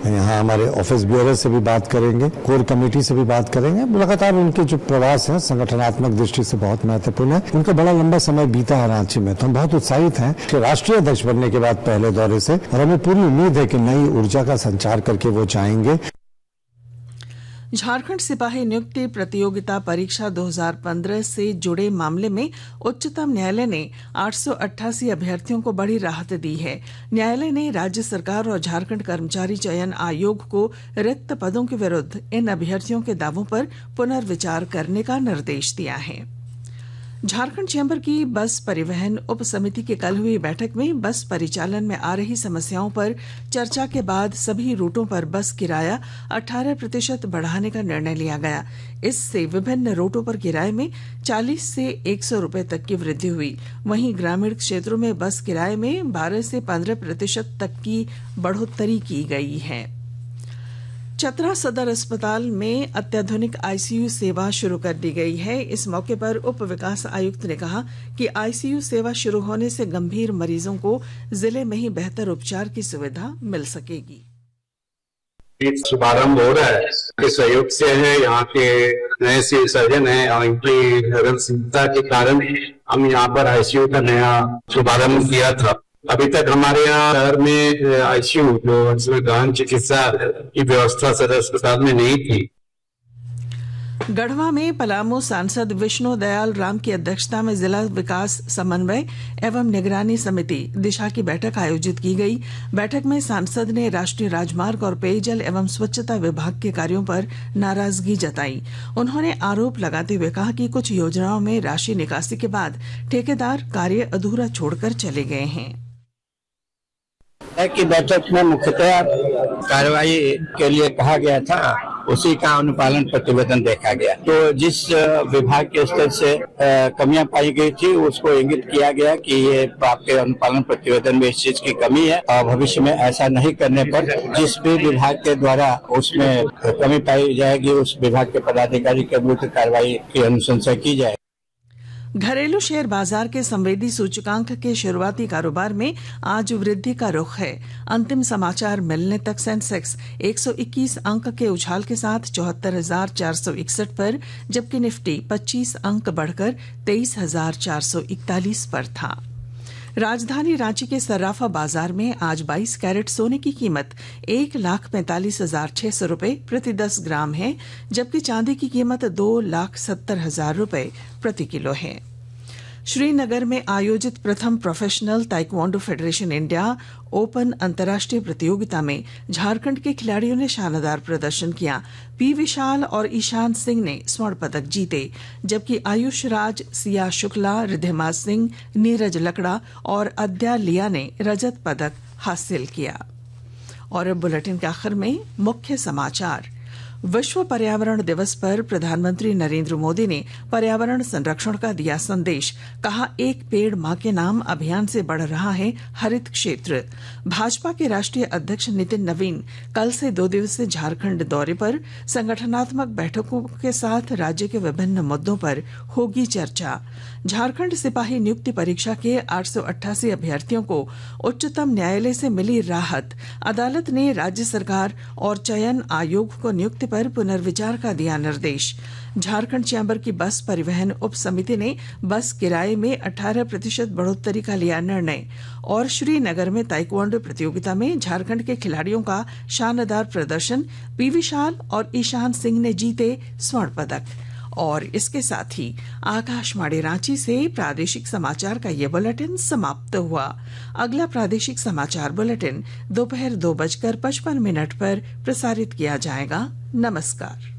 यहाँ हमारे office bureau से भी बात करेंगे, कोर कमेटी से भी बात करेंगे। लगातार उनके जो प्रवास है संगठनात्मक दृष्टि से बहुत महत्वपूर्ण है। उनका बड़ा लंबा समय बीता है रांची में, तो हम बहुत उत्साहित हैं कि राष्ट्रीय अध्यक्ष बनने के बाद पहले दौरे से, और हमें पूरी उम्मीद है कि नई ऊर्जा का संचार करके वो जाएंगे। झारखंड सिपाही नियुक्ति प्रतियोगिता परीक्षा 2015 से जुड़े मामले में उच्चतम न्यायालय ने 888 अभ्यर्थियों को बड़ी राहत दी है। न्यायालय ने राज्य सरकार और झारखंड कर्मचारी चयन आयोग को रिक्त पदों के विरुद्ध इन अभ्यर्थियों के दावों पर पुनर्विचार करने का निर्देश दिया है। झारखंड चैम्बर की बस परिवहन उप समिति की कल हुई बैठक में बस परिचालन में आ रही समस्याओं पर चर्चा के बाद सभी रूटों पर बस किराया 18% बढ़ाने का निर्णय लिया गया। इससे विभिन्न रूटों पर किराए में 40 से 100 रुपए तक की वृद्धि हुई। वहीं ग्रामीण क्षेत्रों में बस किराए में 12 से 15% तक की बढ़ोतरी की गई है। चतरा सदर अस्पताल में अत्याधुनिक आईसीयू सेवा शुरू कर दी गई है। इस मौके पर उप विकास आयुक्त ने कहा कि आईसीयू सेवा शुरू होने से गंभीर मरीजों को जिले में ही बेहतर उपचार की सुविधा मिल सकेगी। शुभारंभ हो रहा है के सहयोग से है। यहाँ के नए सिविल सर्जन है और इनकी लगनशीलता के कारण हम यहाँ पर आईसीयू का नया शुभारंभ किया था। अभी तक हमारे यहाँ शहर में आईसीयू जो इसमें गहन चिकित्सा की व्यवस्था सदर अस्पताल में नहीं थी। गढ़वा में पलामू सांसद विष्णु दयाल राम की अध्यक्षता में जिला विकास समन्वय एवं निगरानी समिति दिशा की बैठक आयोजित की गई। बैठक में सांसद ने राष्ट्रीय राजमार्ग और पेयजल एवं स्वच्छता विभाग के कार्यों पर नाराजगी जताई। उन्होंने आरोप लगाते हुए कहा कि कुछ योजनाओं में राशि निकासी के बाद ठेकेदार कार्य अधूरा छोड़कर चले गए हैं। की बैठक में मुख्यतः कार्रवाई के लिए कहा गया था, उसी का अनुपालन प्रतिवेदन देखा गया। तो जिस विभाग के स्तर से कमियां पाई गई थी उसको इंगित किया गया कि ये आपके अनुपालन प्रतिवेदन में इस चीज की कमी है और भविष्य में ऐसा नहीं करने पर जिस भी विभाग के द्वारा उसमें कमी पाई जाएगी उस विभाग के पदाधिकारी के विरुद्ध कार्रवाई की अनुशंसा की जाए। घरेलू शेयर बाजार के संवेदी सूचकांक के शुरुआती कारोबार में आज वृद्धि का रुख है। अंतिम समाचार मिलने तक सेंसेक्स 121 अंक के उछाल के साथ 74,461 पर, जबकि निफ्टी 25 अंक बढ़कर 23,441 पर था। राजधानी रांची के सर्राफा बाजार में आज 22 कैरेट सोने की कीमत 1,45,600 रुपए प्रति 10 ग्राम है, जबकि चांदी की कीमत 2,70,000 रुपए प्रति किलो है। श्रीनगर में आयोजित प्रथम professional taekwondo federation India open अंतर्राष्ट्रीय प्रतियोगिता में झारखंड के खिलाड़ियों ने शानदार प्रदर्शन किया। पी विशाल और ईशान सिंह ने स्वर्ण पदक जीते, जबकि आयुष राज, सिया शुक्ला, रिद्धिमा सिंह, नीरज लकड़ा और अद्या लिया ने रजत पदक हासिल किया। और अब बुलेटिन के आखिर में मुख्य समाचार। विश्व पर्यावरण दिवस पर प्रधानमंत्री नरेंद्र मोदी ने पर्यावरण संरक्षण का दिया संदेश। कहा, एक पेड़ मां के नाम अभियान से बढ़ रहा है हरित क्षेत्र। भाजपा के राष्ट्रीय अध्यक्ष नितिन नवीन कल से 2 दिवसीय झारखंड दौरे पर, संगठनात्मक बैठकों के साथ राज्य के विभिन्न मुद्दों पर होगी चर्चा। झारखंड सिपाही नियुक्ति परीक्षा के 888 अभ्यर्थियों को उच्चतम न्यायालय से मिली राहत। अदालत ने राज्य सरकार और चयन आयोग को नियुक्ति पर पुनर्विचार का दिया निर्देश। झारखंड चैम्बर की बस परिवहन उप समिति ने बस किराए में 18% बढ़ोतरी का लिया निर्णय। और श्रीनगर में ताइक्वांडो प्रतियोगिता में झारखंड के खिलाड़ियों का शानदार प्रदर्शन, पी विशाल और ईशान सिंह ने जीते स्वर्ण पदक। और इसके साथ ही आकाशवाणी रांची से प्रादेशिक समाचार का ये बुलेटिन समाप्त हुआ। अगला प्रादेशिक समाचार बुलेटिन दोपहर 2:55 पर प्रसारित किया जाएगा। नमस्कार।